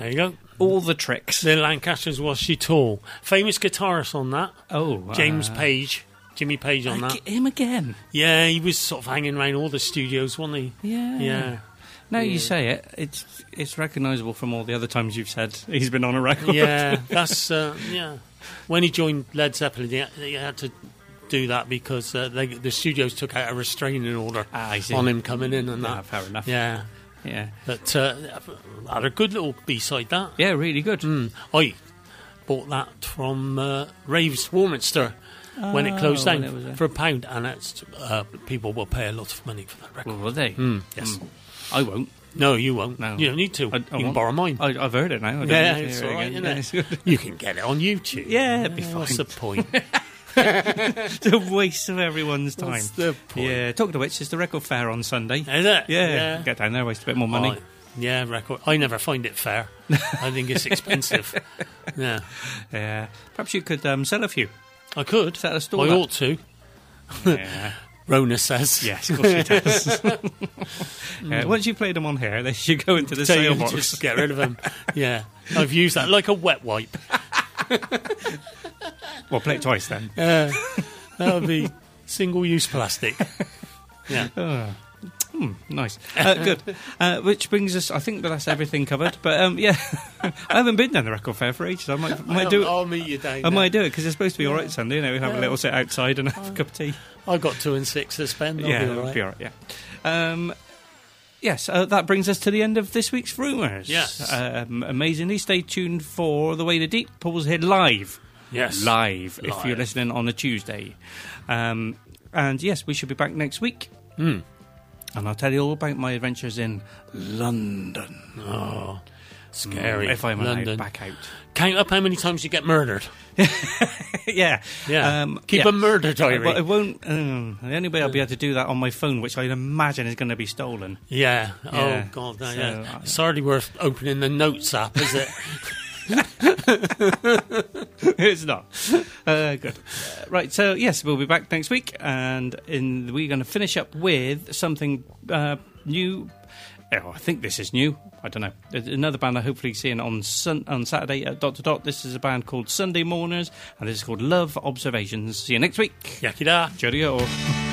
There you go. All the tricks. The Lancashires Was She Tall. Famous guitarist on that. Oh. James Page. Jimmy Page on that. Him again? Yeah, he was sort of hanging around all the studios, wasn't he? Yeah. Now you say it, it's recognisable from all the other times you've said he's been on a record. Yeah, that's... When he joined Led Zeppelin, he had to do that because the studios took out a restraining order on him coming in and that. Fair enough. Yeah. But had a good little B-side, that. Yeah, really good. I bought that from Raves Warminster when it closed down for £1, and it's, people will pay a lot of money for that record. Well, will they? Yes. I won't. No, you won't. No. You don't need to. You can borrow mine. I've heard it now. It's all right, isn't it? You can get it on YouTube. Yeah, it'd be fine. What's the point? It's a waste of everyone's time. What's the point? Yeah, talking of which, it's the record fair on Sunday. Is it? Yeah. Get down there, waste a bit more money. Yeah, record. I never find it fair. I think it's expensive. Yeah. Perhaps you could sell a few. I could. Set a stall I up. ought to. Yeah. Rona says. Yes, of course she does. Once you played them on here, they should go into the sale box. Just get rid of them. Yeah. I've used that like a wet wipe. Well, play it twice then. That would be single-use plastic. Yeah. Nice. Good. Which brings us, I think that's everything covered. But I haven't been down the record fair for ages. I might do it. I'll meet you down I there. might do it because it's supposed to be all right Sunday. You know, we have a little sit outside and have a cup of tea. I've got 2 and 6 to spend. I'll be all right. Yeah. Yes, that brings us to the end of this week's Rumours. Yes. Amazingly, stay tuned for The Way to Deep. Paul's here live. Yes. Live, if you're listening on a Tuesday. And yes, we should be back next week. And I'll tell you all about my adventures in London. Oh, scary. If I'm London. allowed back out. Count up how many times you get murdered. Yeah. Keep a murder diary. But it won't. The only way I'll be able to do that on my phone, which I'd imagine is going to be stolen. Yeah. Yeah. Oh, God. No, So, it's hardly worth opening the Notes app, is it? It's not. Good. Right, so yes, we'll be back next week, and we're going to finish up with something new. Oh, I think this is new. I don't know. There's another band I hopefully seeing on Saturday at ... This is a band called Sunday Mourners, and this is called Love Observations. See you next week. Yakida. Cheerio.